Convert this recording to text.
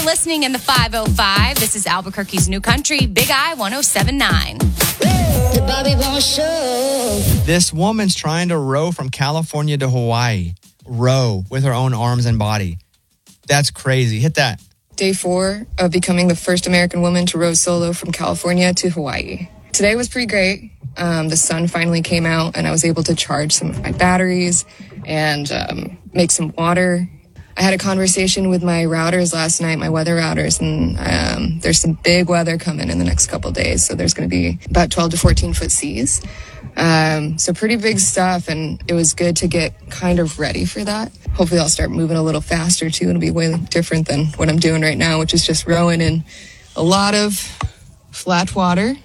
You're listening in the 505. This is Albuquerque's New Country, Big I 107.9. The Bobby Bones Show. This woman's trying to row from California to Hawaii. Row with her own arms and body. That's crazy. Hit that. Day 4 of becoming the first American woman to row solo from California to Hawaii. Today was pretty great. The sun finally came out and I was able to charge some of my batteries and make some water. I had a conversation with my routers last night, my weather routers, and there's some big weather coming in the next couple of days. So there's going to be about 12 to 14 foot seas. So pretty big stuff, and it was good to get kind of ready for that. Hopefully I'll start moving a little faster too. It'll be way different than what I'm doing right now, which is just rowing in a lot of flat water.